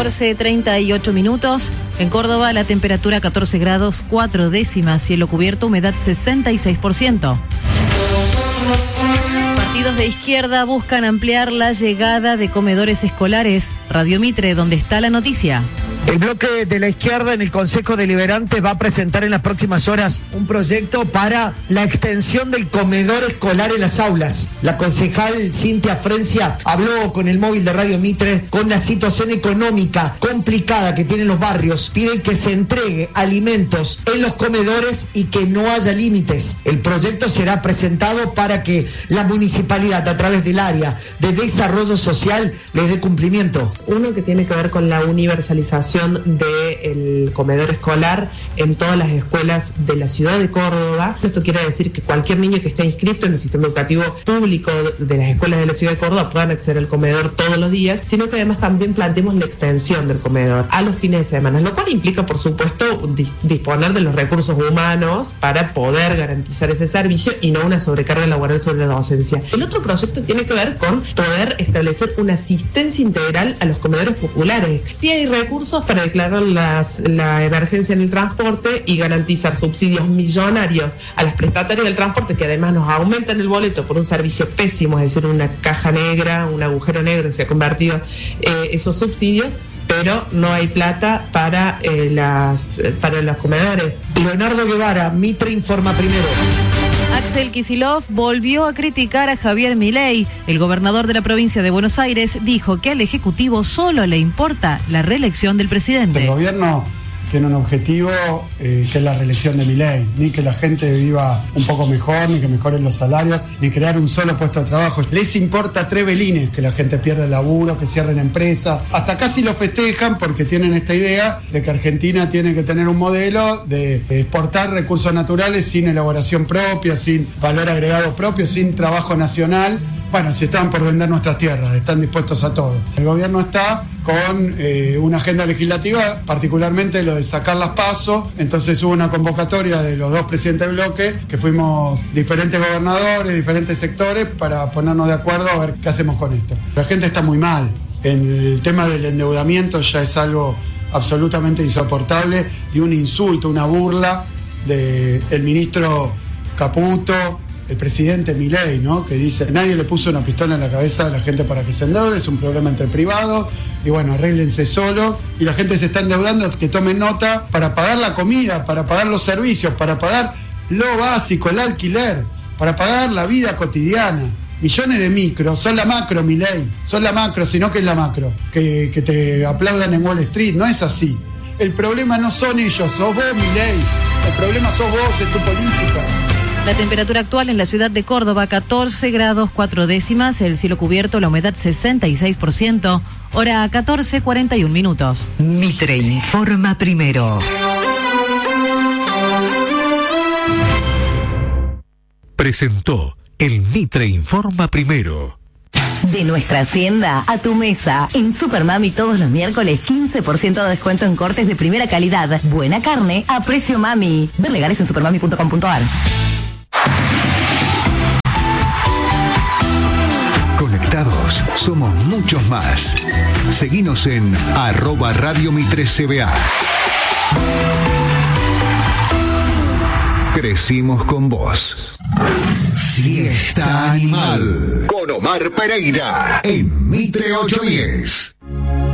14:38 minutos. En Córdoba la temperatura 14 grados 4 décimas, cielo cubierto, humedad 66%. Partidos de izquierda buscan ampliar la llegada de comedores escolares. Radio Mitre, donde está la noticia. El bloque de la izquierda en el Consejo Deliberante va a presentar en las próximas horas un proyecto para la extensión del comedor escolar en las aulas. La concejal Cintia Frencia habló con el móvil de Radio Mitre con la situación económica complicada que tienen los barrios. Piden que se entregue alimentos en los comedores y que no haya límites. El proyecto será presentado para que la municipalidad, a través del área de desarrollo social, le dé cumplimiento. Uno que tiene que ver con la universalización del comedor escolar en todas las escuelas de la ciudad de Córdoba. Esto quiere decir que cualquier niño que esté inscrito en el sistema educativo público de las escuelas de la ciudad de Córdoba puedan acceder al comedor todos los días, sino que además también planteemos la extensión del comedor a los fines de semana, lo cual implica, por supuesto, disponer de los recursos humanos para poder garantizar ese servicio y no una sobrecarga laboral sobre la docencia. El otro proyecto tiene que ver con poder establecer una asistencia integral a los comedores populares. Si hay recursos para declarar la emergencia en el transporte y garantizar subsidios millonarios a las prestatarias del transporte, que además nos aumentan el boleto por un servicio pésimo, es decir, una caja negra, un agujero negro se ha convertido esos subsidios, pero no hay plata para los comedores. Leonardo Guevara, Mitre informa primero. Axel Kicillof volvió a criticar a Javier Milei. El gobernador de la provincia de Buenos Aires dijo que al Ejecutivo solo le importa la reelección del presidente. El gobierno tiene un objetivo que es la reelección de Milei, ni que la gente viva un poco mejor, ni que mejoren los salarios, ni crear un solo puesto de trabajo. Les importa tres velines, que la gente pierda el laburo, que cierren empresas. Hasta casi lo festejan porque tienen esta idea de que Argentina tiene que tener un modelo de exportar recursos naturales sin elaboración propia, sin valor agregado propio, sin trabajo nacional. Bueno, si están por vender nuestras tierras, están dispuestos a todo. El gobierno está con una agenda legislativa, particularmente lo de sacar las PASO. Entonces hubo una convocatoria de los dos presidentes del bloque, que fuimos diferentes gobernadores, diferentes sectores, para ponernos de acuerdo a ver qué hacemos con esto. La gente está muy mal. El tema del endeudamiento ya es algo absolutamente insoportable, y un insulto, una burla del ministro Caputo, el presidente Milei, ¿no? Que dice, nadie le puso una pistola en la cabeza a la gente para que se endeude, es un problema entre privados, y bueno, arréglense solo, y la gente se está endeudando, que tomen nota, para pagar la comida, para pagar los servicios, para pagar lo básico, el alquiler, para pagar la vida cotidiana. Millones de micros, son la macro, Milei, son la macro, sino que es la macro, que te aplaudan en Wall Street, no es así. El problema no son ellos, sos vos, Milei, el problema sos vos, es tu política. La temperatura actual en la ciudad de Córdoba, 14 grados 4 décimas, el cielo cubierto, la humedad 66%, hora 14:41 minutos. Mitre informa primero. Presentó el Mitre informa primero. De nuestra hacienda a tu mesa. En Supermami todos los miércoles 15% de descuento en cortes de primera calidad. Buena carne a precio mami. Ver legales en supermami.com.ar. Conectados, somos muchos más. Seguinos en @Radio Mitre CBA. Crecimos con vos. Siesta Animal. Con Omar Pereira. En Mitre 810.